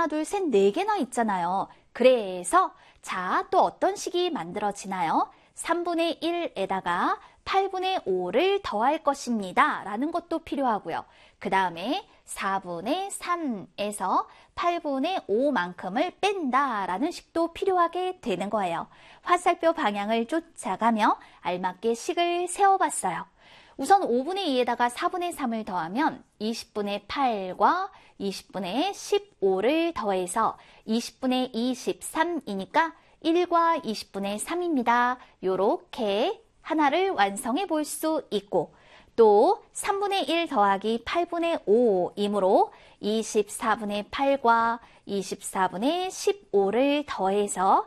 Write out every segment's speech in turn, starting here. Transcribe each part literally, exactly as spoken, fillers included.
하나, 둘, 셋, 네 개나 있잖아요. 그래서 자, 또 어떤 식이 만들어지나요? 삼분의 일에다가 팔분의 오를 더할 것입니다. 라는 것도 필요하고요. 그 다음에 사분의 삼에서 팔분의 오만큼을 뺀다 라는 식도 필요하게 되는 거예요. 화살표 방향을 쫓아가며 알맞게 식을 세워봤어요. 우선 오분의 이에다가 사분의 삼을 더하면 이십분의 팔과 이십분의 십오를 더해서 이십분의 이십삼이니까 일과 이십분의 삼입니다. 요렇게 하나를 완성해 볼 수 있고, 또 삼분의 일 더하기 팔분의 오이므로 이십사분의 팔과 이십사분의 십오를 더해서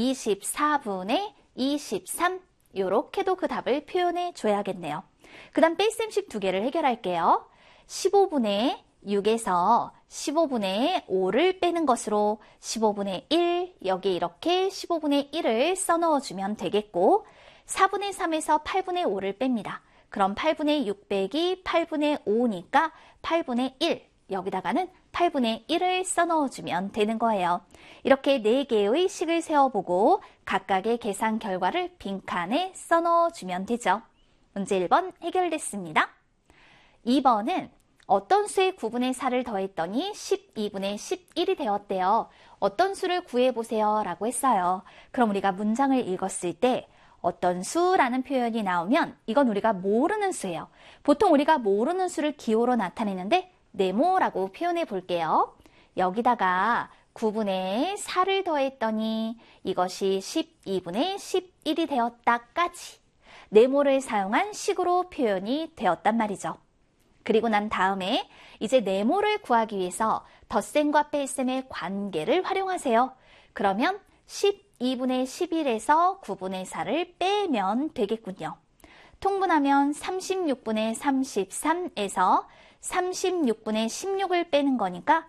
이십사분의 이십삼, 요렇게도 그 답을 표현해 줘야겠네요. 그 다음 뺄셈식 두 개를 해결할게요. 십오분의 육에서 십오분의 오를 빼는 것으로 십오분의 일, 여기 이렇게 십오분의 일을 써넣어주면 되겠고, 사분의 삼에서 팔분의 오를 뺍니다. 그럼 팔분의 육 빼기 팔분의 오니까 팔분의 일, 여기다가는 팔분의 일을 써넣어주면 되는 거예요. 이렇게 네 개의 식을 세워보고 각각의 계산 결과를 빈칸에 써넣어주면 되죠. 문제 일 번 해결됐습니다. 이 번은 어떤 수에 구분의 사를 더했더니 십이분의 십일이 되었대요. 어떤 수를 구해보세요 라고 했어요. 그럼 우리가 문장을 읽었을 때 어떤 수라는 표현이 나오면 이건 우리가 모르는 수예요. 보통 우리가 모르는 수를 기호로 나타내는데 네모라고 표현해 볼게요. 여기다가 구분의 사를 더했더니 이것이 십이분의 십일이 되었다까지 네모를 사용한 식으로 표현이 되었단 말이죠. 그리고 난 다음에 이제 네모를 구하기 위해서 덧셈과 뺄셈의 관계를 활용하세요. 그러면 십이분의 십일에서 구분의 사를 빼면 되겠군요. 통분하면 삼십육분의 삼십삼에서 삼십육분의 십육을 빼는 거니까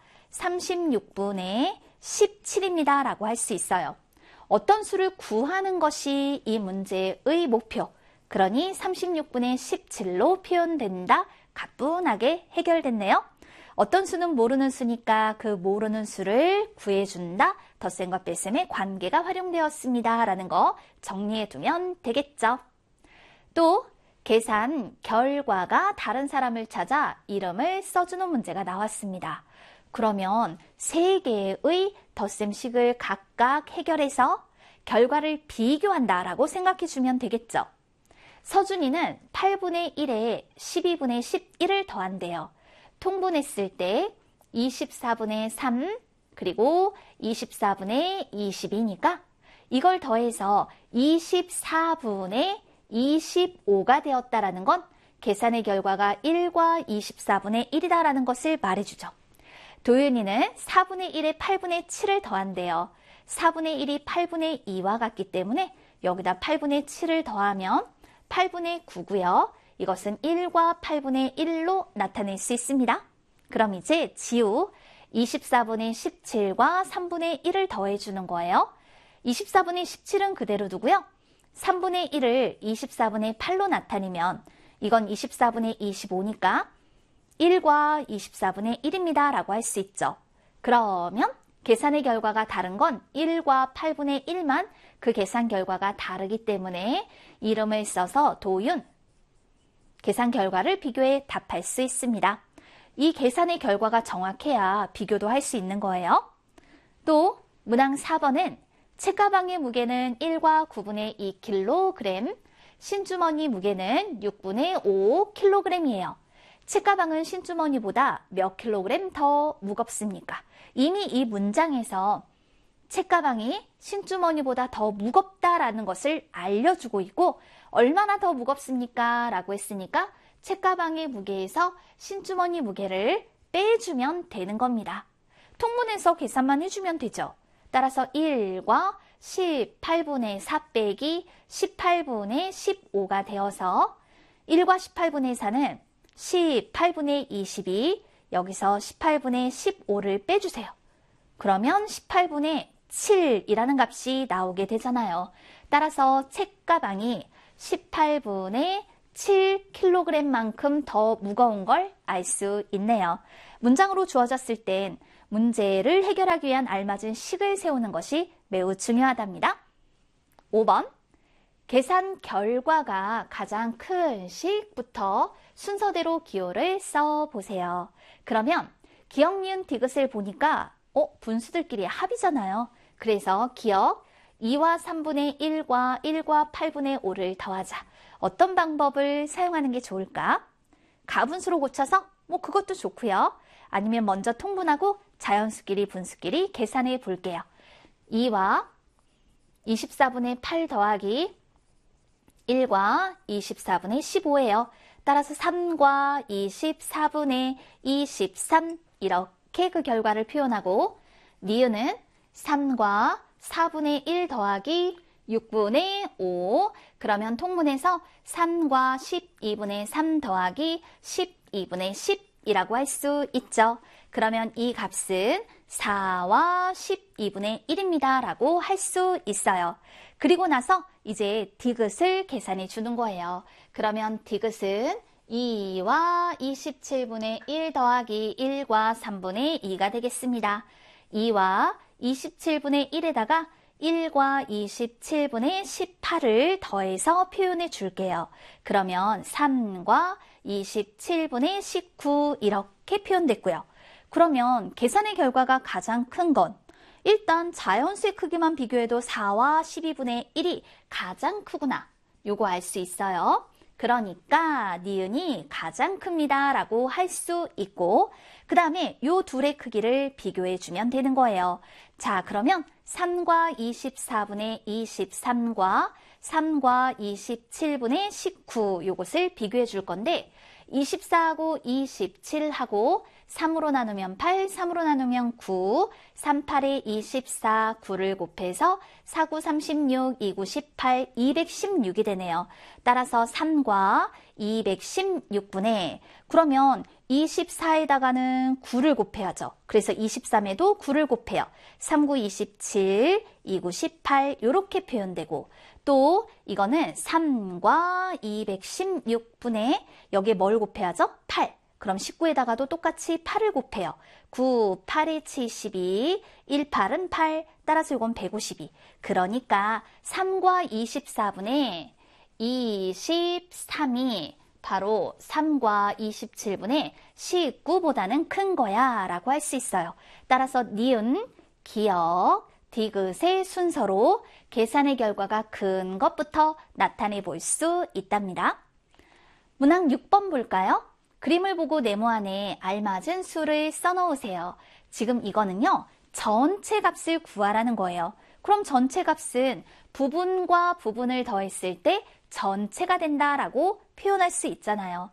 삼십육분의 십칠입니다. 라고 할 수 있어요. 어떤 수를 구하는 것이 이 문제의 목표. 그러니 삼십육분의 십칠로 표현된다. 가뿐하게 해결됐네요. 어떤 수는 모르는 수니까 그 모르는 수를 구해준다. 덧셈과 뺄셈의 관계가 활용되었습니다. 라는 거 정리해두면 되겠죠. 또 계산 결과가 다른 사람을 찾아 이름을 써주는 문제가 나왔습니다. 그러면 세 개의 덧셈식을 각각 해결해서 결과를 비교한다 라고 생각해주면 되겠죠. 서준이는 팔분의 일에 십이분의 십일을 더한대요. 통분했을 때 이십사분의 삼 그리고 이십사분의 이십이니까 이걸 더해서 이십사분의 이십오가 되었다라는 건 계산의 결과가 일과 이십사분의 일이다라는 것을 말해주죠. 도윤이는 사분의 일에 팔분의 칠을 더한대요. 사분의 일이 팔분의 이와 같기 때문에 여기다 팔분의 칠을 더하면 팔분의 구고요. 이것은 일과 팔분의 일로 나타낼 수 있습니다. 그럼 이제 지우 이십사분의 십칠과 삼분의 일을 더해주는 거예요. 이십사분의 십칠은 그대로 두고요. 삼분의 일을 이십사분의 팔로 나타내면 이건 이십사분의 이십오니까 일과 이십사분의 일입니다. 라고 할 수 있죠. 그러면 계산의 결과가 다른 건 일과 팔분의 일만 그 계산 결과가 다르기 때문에 이름을 써서 도윤, 계산 결과를 비교해 답할 수 있습니다. 이 계산의 결과가 정확해야 비교도 할 수 있는 거예요. 또 문항 사 번은 책가방의 무게는 일과 구분의 이 킬로그램, 신주머니 무게는 육분의 오 킬로그램이에요. 책가방은 신주머니보다 몇 킬로그램 더 무겁습니까? 이미 이 문장에서 책가방이 신주머니보다 더 무겁다라는 것을 알려주고 있고 얼마나 더 무겁습니까? 라고 했으니까 책가방의 무게에서 신주머니 무게를 빼주면 되는 겁니다. 통분해서 계산만 해주면 되죠. 따라서 일과 십팔분의 사 빼기 십팔분의 십오가 되어서 일과 십팔분의 사는 십팔분의 이십이, 여기서 십팔분의 십오를 빼주세요. 그러면 십팔분의 칠이라는 값이 나오게 되잖아요. 따라서 책가방이 십팔분의 칠 킬로그램만큼 더 무거운 걸 알 수 있네요. 문장으로 주어졌을 땐 문제를 해결하기 위한 알맞은 식을 세우는 것이 매우 중요하답니다. 오 번. 계산 결과가 가장 큰 식부터 순서대로 기호를 써보세요. 그러면 기역, 니은, 디귿을 보니까 어? 분수들끼리 합이잖아요. 그래서 기역 이와 삼분의 일과 일과 팔분의 오를 더하자. 어떤 방법을 사용하는 게 좋을까? 가분수로 고쳐서 뭐 그것도 좋고요. 아니면 먼저 통분하고 자연수끼리 분수끼리 계산해 볼게요. 이와 이십사분의 팔 더하기 일과 이십사분의 십오예요. 따라서 삼과 이십사분의 이십삼 이렇게 그 결과를 표현하고 니은은 삼과 사분의 일 더하기 육분의 오 그러면 통분해서 삼과 십이분의 삼 더하기 십이분의 십이라고 할 수 있죠. 그러면 이 값은 사와 십이분의 일입니다 라고 할 수 있어요. 그리고 나서 이제 디귿을 계산해 주는 거예요. 그러면 디귿은 이와 이십칠분의 일 더하기 일과 삼분의 이가 되겠습니다. 이와 이십칠분의 일에다가 일과 이십칠분의 십팔을 더해서 표현해 줄게요. 그러면 삼과 이십칠분의 십구 이렇게 표현됐고요. 그러면 계산의 결과가 가장 큰 건 일단 자연수의 크기만 비교해도 사와 십이분의 일이 가장 크구나. 요거 알 수 있어요. 그러니까 니은이 가장 큽니다 라고 할 수 있고 그 다음에 요 둘의 크기를 비교해 주면 되는 거예요. 자, 그러면 삼과 이십사분의 이십삼과 삼과 이십칠분의 십구 요것을 비교해 줄 건데 이십사하고 이십칠하고 삼으로 나누면 팔, 삼으로 나누면 구, 삼, 팔에 이십사, 구를 곱해서 사, 구, 삼십육, 이, 구, 십팔, 이백십육이 되네요. 따라서 삼과 이백십육분의 그러면 이십사에다가는 구를 곱해야죠. 그래서 이십삼에도 구를 곱해요. 삼, 구, 이십칠, 이, 구, 십팔 이렇게 표현되고 또 이거는 삼과 이백십육분의 여기에 뭘 곱해야죠? 팔. 그럼 십구에다가도 똑같이 팔을 곱해요. 구, 팔이 칠십이, 일, 팔은 팔, 따라서 이건 백오십이. 그러니까 삼과 이십사분의 이십삼이 바로 삼과 이십칠분의 십구보다는 큰 거야 라고 할 수 있어요. 따라서 니은, 기역, 디귿의 순서로 계산의 결과가 큰 것부터 나타내 볼 수 있답니다. 문항 육 번 볼까요? 그림을 보고 네모 안에 알맞은 수를 써놓으세요. 지금 이거는요. 전체 값을 구하라는 거예요. 그럼 전체 값은 부분과 부분을 더했을 때 전체가 된다라고 표현할 수 있잖아요.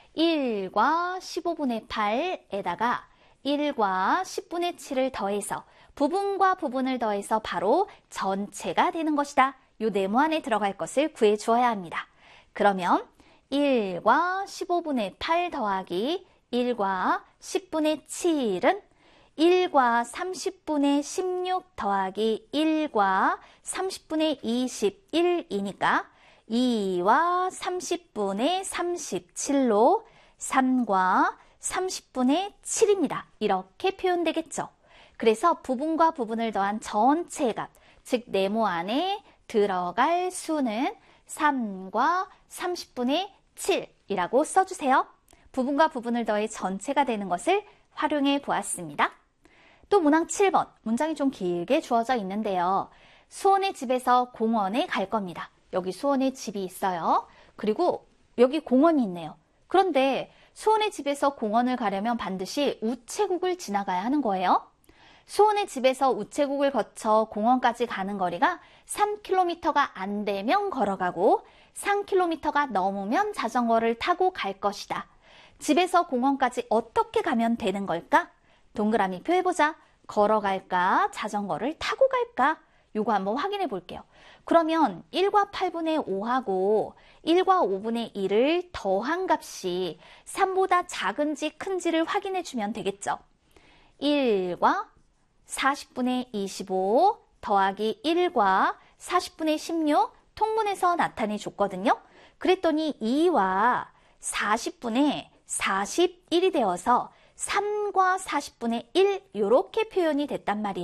일과 십오분의 팔에다가 일과 십분의 칠을 더해서 부분과 부분을 더해서 바로 전체가 되는 것이다. 요 네모 안에 들어갈 것을 구해 주어야 합니다. 그러면 일과 십오분의 팔 더하기 일과 십분의 칠은 일과 삼십분의 십육 더하기 일과 삼십분의 이십일이니까 이와 삼십분의 삼십칠로 삼과 삼십분의 칠입니다. 이렇게 표현되겠죠. 그래서 부분과 부분을 더한 전체 값, 즉 네모 안에 들어갈 수는 삼과 삼십분의 칠이라고 써주세요. 부분과 부분을 더해 전체가 되는 것을 활용해 보았습니다. 또 문항 칠 번, 문장이 좀 길게 주어져 있는데요. 수원의 집에서 공원에 갈 겁니다. 여기 수원의 집이 있어요. 그리고 여기 공원이 있네요. 그런데 수원의 집에서 공원을 가려면 반드시 우체국을 지나가야 하는 거예요. 수원의 집에서 우체국을 거쳐 공원까지 가는 거리가 삼 킬로미터가 안 되면 걸어가고 삼 킬로미터가 넘으면 자전거를 타고 갈 것이다. 집에서 공원까지 어떻게 가면 되는 걸까? 동그라미 표 해보자. 걸어갈까? 자전거를 타고 갈까? 요거 한번 확인해 볼게요. 그러면 일과 팔분의 오하고 일과 오분의 일을 더한 값이 삼보다 작은지 큰지를 확인해 주면 되겠죠. 일과 사십분의 이십오 더하기 일과 사십분의 십육 통분해서 나타내 줬거든요. 그랬더니 이와 사십분의 사십일이 되어서 삼과 사십분의 일 이렇게 표현이 됐단 말이에요.